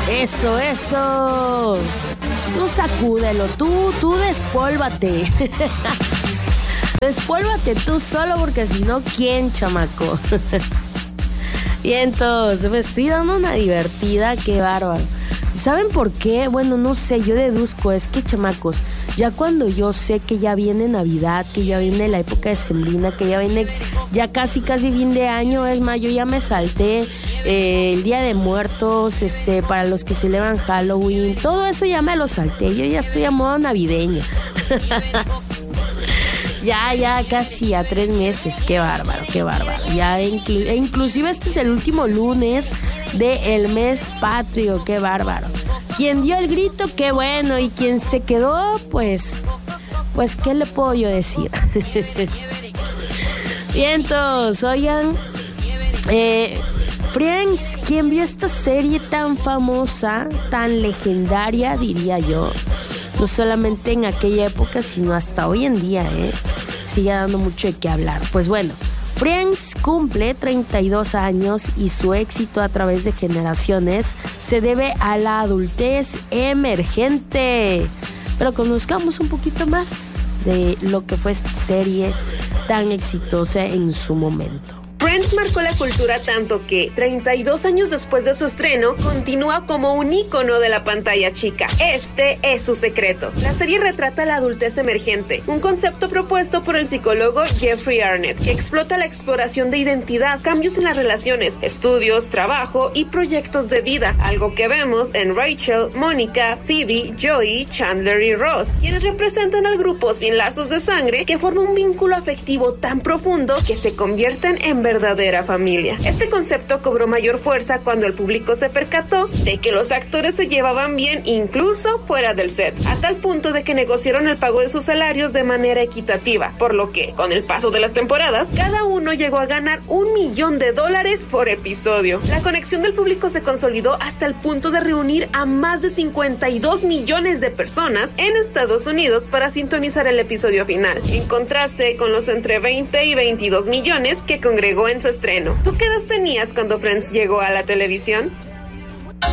Eso. Tú sacúdelo, tú despólvate. Despólvate tú solo, porque si no, ¿quién, chamaco? Y entonces me estoy dando una divertida, qué bárbaro. ¿Saben por qué? Bueno, no sé, yo deduzco, es que, chamacos, ya cuando yo sé que ya viene Navidad, que ya viene la época decembrina, que ya viene ya casi fin de año, es más, yo ya me salté el Día de Muertos, para los que celebran Halloween, todo eso ya me lo salté, yo ya estoy a modo navideña. Ya casi a 3 meses, qué bárbaro. Ya inclusive este es el último lunes del mes patrio, qué bárbaro. Quien dio el grito, qué bueno, y quien se quedó, pues qué le puedo yo decir. Bien, entonces, oigan, Friends, ¿quién vio esta serie tan famosa, tan legendaria, diría yo? No solamente en aquella época, sino hasta hoy en día, sigue dando mucho de qué hablar. Pues bueno, Friends cumple 32 años y su éxito a través de generaciones se debe a la adultez emergente. Pero conozcamos un poquito más de lo que fue esta serie tan exitosa en su momento. Friends marcó la cultura tanto que, 32 años después de su estreno, continúa como un ícono de la pantalla chica. Este es su secreto. La serie retrata la adultez emergente, un concepto propuesto por el psicólogo Jeffrey Arnett, que explota la exploración de identidad, cambios en las relaciones, estudios, trabajo y proyectos de vida, algo que vemos en Rachel, Mónica, Phoebe, Joey, Chandler y Ross, quienes representan al grupo sin lazos de sangre que forma un vínculo afectivo tan profundo que se convierten en verdadera familia. Este concepto cobró mayor fuerza cuando el público se percató de que los actores se llevaban bien incluso fuera del set, a tal punto de que negociaron el pago de sus salarios de manera equitativa, por lo que, con el paso de las temporadas, cada uno llegó a ganar $1 millón por episodio. La conexión del público se consolidó hasta el punto de reunir a más de 52 millones de personas en Estados Unidos para sintonizar el episodio final, en contraste con los entre 20 y 22 millones que congregó en su estreno. ¿Tú qué edad tenías cuando Friends llegó a la televisión?